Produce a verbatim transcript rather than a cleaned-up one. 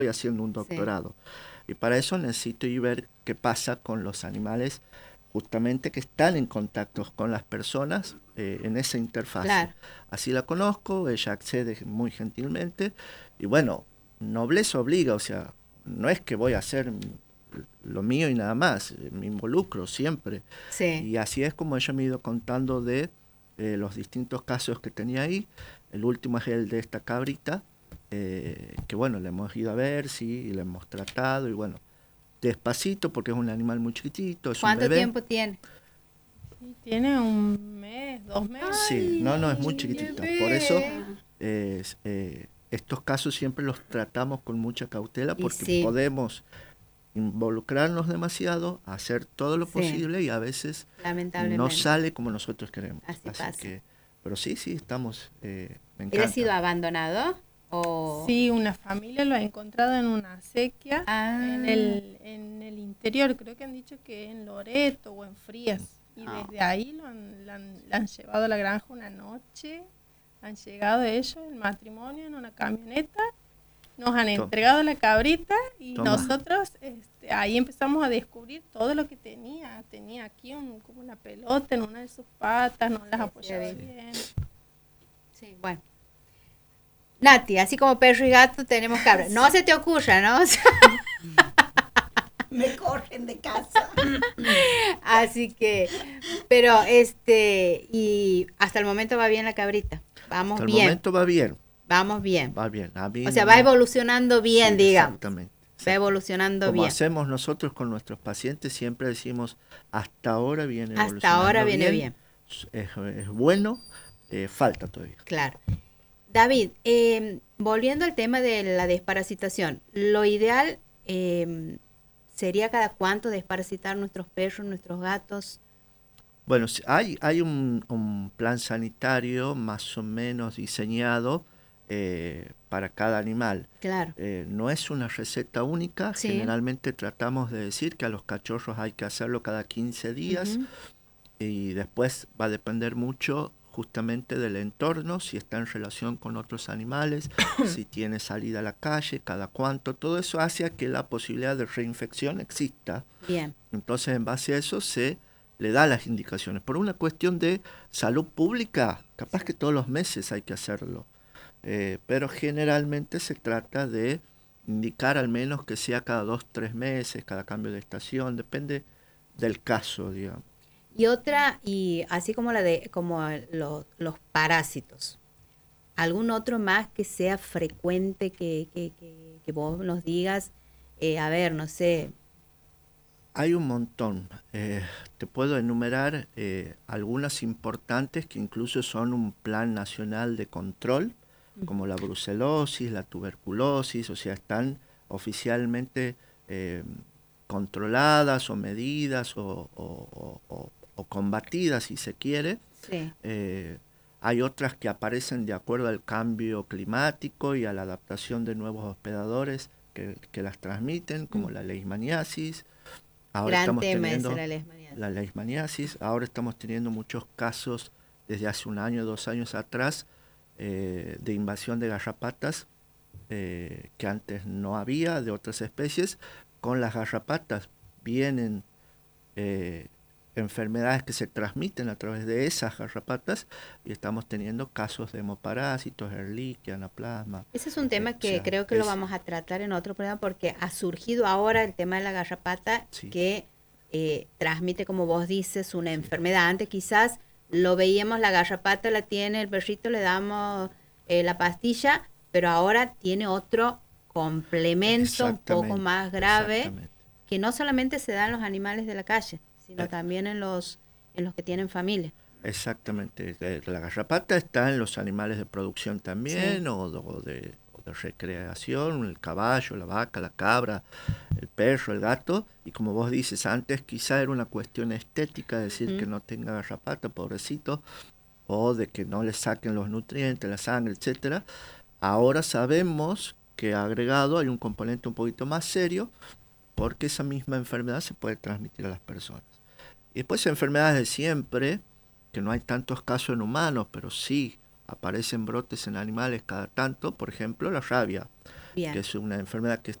estoy haciendo un doctorado. Sí. Y para eso necesito ir ver qué pasa con los animales justamente que están en contacto con las personas eh, en esa interfase. Claro. Así la conozco, ella accede muy gentilmente y bueno, nobleza obliga, o sea, no es que voy a hacer lo mío y nada más, me involucro siempre. Sí. Y así es como ella me ha ido contando de eh, los distintos casos que tenía ahí. El último es el de esta cabrita, eh, que bueno, le hemos ido a ver, sí, y le hemos tratado y bueno, despacito porque es un animal muy chiquitito, es ¿Cuánto un bebé. tiempo tiene? Tiene un mes, dos meses. Sí, no, no, es muy chiquitito. Por eso eh, eh, estos casos siempre los tratamos con mucha cautela porque sí. podemos involucrarnos demasiado, hacer todo lo sí. posible y a veces no sale como nosotros queremos. Así, Así pasa. que, pero sí, sí, estamos, eh, me ¿Él encanta. ha sido abandonado? O... Sí, una familia lo ha encontrado en una acequia ah. en, el, en el interior, creo que han dicho que en Loreto o en Frías. Y oh. desde ahí lo han, lo han, lo han llevado a la granja una noche, han llegado ellos, el matrimonio, en una camioneta, nos han Toma. entregado la cabrita y Toma. nosotros este, ahí empezamos a descubrir todo lo que tenía. Tenía aquí un, como una pelota en una de sus patas, no las apoyaba sí. bien. Sí, bueno. Nati, así como perro y gato tenemos cabra. No se te ocurra, ¿no? Me corren de casa. Así que, pero este, y hasta el momento va bien la cabrita. Vamos hasta bien. el momento va bien. Vamos bien. Va bien. A mí o sea, no va evolucionando bien, sí, digamos. Exactamente. Va evolucionando Como bien. Como hacemos nosotros con nuestros pacientes, siempre decimos, hasta ahora viene evolucionando Hasta ahora viene bien. bien. Es, es bueno, eh, falta todavía. Claro. David, eh, volviendo al tema de la desparasitación, lo ideal eh, sería cada cuánto desparasitar nuestros perros, nuestros gatos. Bueno, hay, hay un, un plan sanitario más o menos diseñado eh, para cada animal. Claro. Eh, no es una receta única, sí. Generalmente tratamos de decir que a los cachorros hay que hacerlo cada quince días uh-huh. y después va a depender mucho justamente del entorno, si está en relación con otros animales, si tiene salida a la calle, cada cuánto, todo eso hace que la posibilidad de reinfección exista. Bien. Entonces, en base a eso se le da las indicaciones. Por una cuestión de salud pública, capaz sí. que todos los meses hay que hacerlo, eh, pero generalmente se trata de indicar al menos que sea cada dos, tres meses, cada cambio de estación, depende del caso, digamos. Y otra, y así como la de como los, los parásitos, ¿algún otro más que sea frecuente que, que, que, que vos nos digas? Eh, a ver, no sé. Hay un montón. Eh, te puedo enumerar eh, algunas importantes que incluso son un plan nacional de control, uh-huh. como la brucelosis, la tuberculosis, o sea, están oficialmente eh, controladas o medidas o, o, o o combatidas si se quiere. Sí. Eh, hay otras que aparecen de acuerdo al cambio climático y a la adaptación de nuevos hospedadores que, que las transmiten, como mm. la leishmaniasis. Ahora Gran estamos tema teniendo ese, la leishmaniasis. La leishmaniasis. Ahora estamos teniendo muchos casos desde hace un año, dos años atrás, eh, de invasión de garrapatas eh, que antes no había de otras especies. Con las garrapatas vienen eh, enfermedades que se transmiten a través de esas garrapatas y estamos teniendo casos de hemoparásitos, Ehrlichia, anaplasma. Ese es un tema que o sea, creo que es, lo vamos a tratar en otro programa porque ha surgido ahora el tema de la garrapata sí. que eh, transmite, como vos dices, una sí. enfermedad. Antes quizás lo veíamos, la garrapata la tiene el perrito, le damos eh, la pastilla, pero ahora tiene otro complemento un poco más grave que no solamente se da en los animales de la calle, sino eh. también en los en los que tienen familia. Exactamente. La garrapata está en los animales de producción también, sí. o, de, o, de, o de recreación, el caballo, la vaca, la cabra, el perro, el gato. Y como vos dices, antes quizá era una cuestión estética, decir mm. que no tenga garrapata, pobrecito, o de que no le saquen los nutrientes, la sangre, etcétera. Ahora sabemos que agregado hay un componente un poquito más serio, porque esa misma enfermedad se puede transmitir a las personas. Y después enfermedades de siempre, que no hay tantos casos en humanos, pero sí aparecen brotes en animales cada tanto, por ejemplo la rabia. Bien. Que es una enfermedad que